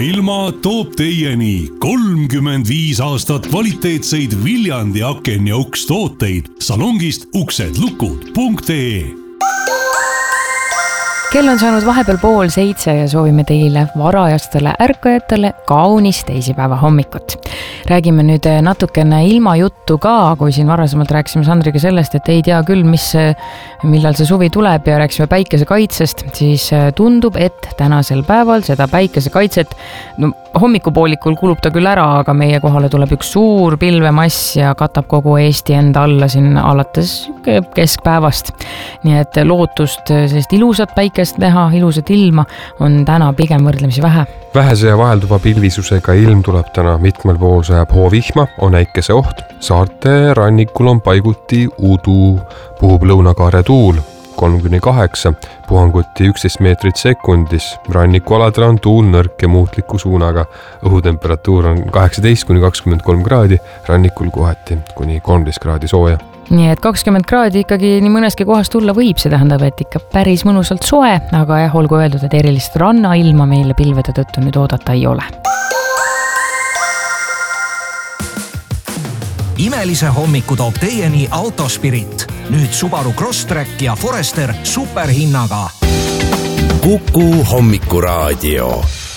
ilma toob teieni 35 aastat kvaliteetseid Viljandi aken ja uks tooteid salongist uksedlukud.ee. Kell on saanud vahepeal 6:30 ja soovime teile varajastele ärkajatele kaunist teisipäeva hommikut. Räägime nüüd natukene ilmajuttu ka, kui siin varasemalt rääkisime Sandriga sellest, et ei tea küll, millal see suvi tuleb ja rääkisime päikesekaitsest, siis tundub, et tänasel päeval seda päikesekaitset, hommikupoolikul kulub ta küll ära, aga meie kohale tuleb üks suur pilvemass ja katab kogu Eesti enda alla siin alates keskpäevast. Nii et lootust sellist ilusat päikest näha, ilusat ilma on täna pigem võrdlemisi vähe. Vähese ja vahelduva pilvisusega ilm tuleb täna mitmel pool, sajab hoovihma, on äikese oht. Saarte rannikul on paiguti udu, puhub lõunakaare tuul 3-8, puhanguti 11 meetrit sekundis. Rannikualadel on tuul nõrk ja muutliku suunaga. Õhutemperatuur on 18-23 kraadi, rannikul kohati kuni 13 kraadi sooja. Nii et 20 kraadi ikkagi nii mõneski kohas tulla võib, see tähendab, et ikka päris mõnusalt soe, aga jah, olgu öeldud, et erilist rannailma meile pilvede tõttu nüüd oodata ei ole. Imelise hommiku toob teieni Autospirit. Nüüd Subaru Crosstrek ja Forester superhinnaga. Kuku hommikuraadio.